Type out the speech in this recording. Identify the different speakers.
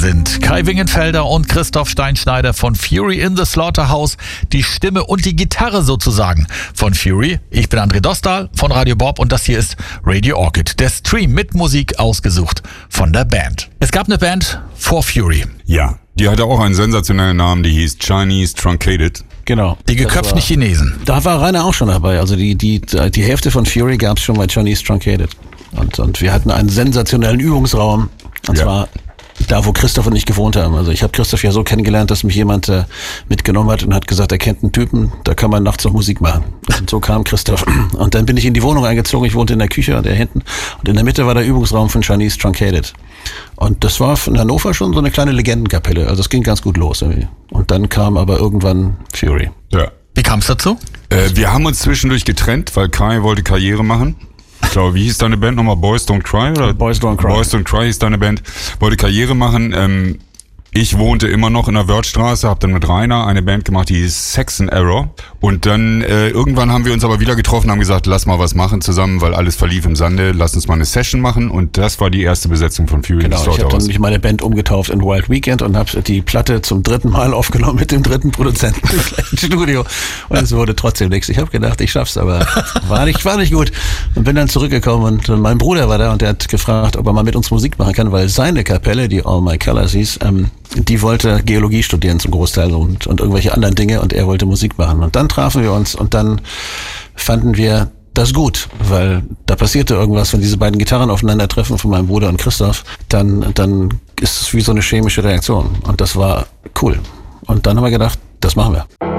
Speaker 1: sind Kai Wingenfelder und Christoph Steinschneider von Fury in the Slaughterhouse, die Stimme und die Gitarre sozusagen von Fury. Ich bin André Dostal von Radio Bob und das hier ist Radio Orchid, der Stream mit Musik ausgesucht von der Band. Es gab eine Band vor Fury.
Speaker 2: Ja, die hatte auch einen sensationellen Namen, die hieß Chinese Truncated.
Speaker 3: Genau.
Speaker 1: Die geköpften Chinesen.
Speaker 3: Da war Rainer auch schon dabei. Also die Hälfte von Fury gab es schon bei Chinese Truncated. Und wir hatten einen sensationellen Übungsraum. Und zwar da, wo Christoph und ich gewohnt haben. Also ich habe Christoph ja so kennengelernt, dass mich jemand mitgenommen hat und hat gesagt, er kennt einen Typen, da kann man nachts noch Musik machen. Und so kam Christoph. Und dann bin ich in die Wohnung eingezogen. Ich wohnte in der Küche und er hinten. Und in der Mitte war der Übungsraum von Chinese Truncated. Und das war in Hannover schon so eine kleine Legendenkapelle. Also es ging ganz gut los irgendwie. Und dann kam aber irgendwann Fury.
Speaker 2: Ja.
Speaker 1: Wie kam es dazu?
Speaker 2: Wir haben uns zwischendurch getrennt, weil Kai wollte Karriere machen. Ich glaube, wie hieß deine Band nochmal? Boys Don't Cry? Oder?
Speaker 3: Boys Don't Cry.
Speaker 2: Boys Don't Cry hieß deine Band. Wollte Karriere machen. Ich wohnte immer noch in der Wörthstraße, habe dann mit Rainer eine Band gemacht, die hieß Sex and Error. Und dann irgendwann haben wir uns aber wieder getroffen, haben gesagt, lass mal was machen zusammen, weil alles verlief im Sande, lass uns mal eine Session machen. Und das war die erste Besetzung von Fury.
Speaker 3: Genau, ich habe dann nämlich meine Band umgetauft in Wild Weekend und habe die Platte zum 3. Mal aufgenommen mit dem 3. Produzenten im gleichen Studio. Und es wurde trotzdem nichts. Ich habe gedacht, ich schaff's, aber war nicht gut. Und bin dann zurückgekommen und mein Bruder war da und der hat gefragt, ob er mal mit uns Musik machen kann, weil seine Kapelle, die All My Colors hieß, die wollte Geologie studieren zum Großteil und irgendwelche anderen Dinge und er wollte Musik machen. Und dann trafen wir uns und dann fanden wir das gut, weil da passierte irgendwas, wenn diese beiden Gitarren aufeinandertreffen von meinem Bruder und Christoph, dann ist es wie so eine chemische Reaktion und das war cool. Und dann haben wir gedacht, das machen wir.